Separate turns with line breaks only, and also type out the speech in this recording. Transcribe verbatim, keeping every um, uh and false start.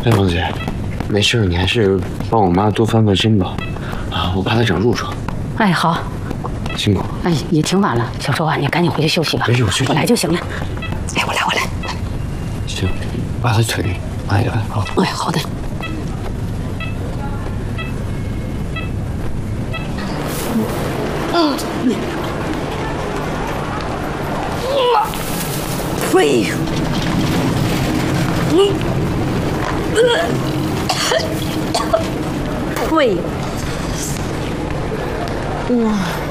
哎，王姐，没事，你还是帮我妈多翻翻身吧，啊，我怕她长褥疮。
哎，好，
辛苦。
哎，也挺晚了，小周啊，你赶紧回去休息吧。
没事，我去。
我来就行了。哎，我来，我来。
行，把她腿按一按，好。
哎，好的。嗯。喂。嗯。喂。哇。